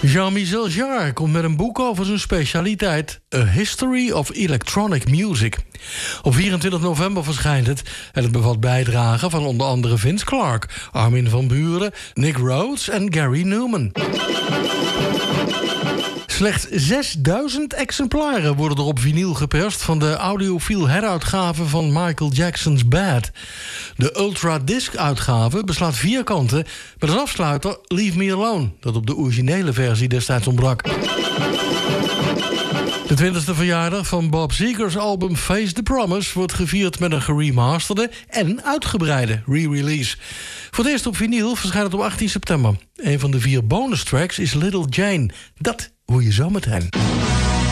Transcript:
Jean-Michel Jarre komt met een boek over zijn specialiteit, A History of Electronic Music. Op 24 november verschijnt het en het bevat bijdragen van onder andere Vince Clarke, Armin van Buuren, Nick Rhodes en Gary Newman. Slechts 6000 exemplaren worden er op vinyl geperst van de audiofiel heruitgave van Michael Jackson's Bad. De Ultra Disc uitgave beslaat 4 kanten met als afsluiter Leave Me Alone, dat op de originele versie destijds ontbrak. De 20e verjaardag van Bob Seger's album Face the Promise wordt gevierd met een geremasterde en uitgebreide re-release. Voor het eerst op vinyl verschijnt het op 18 september. Een van de 4 bonus tracks is Little Jane. Dat hoor je zometeen.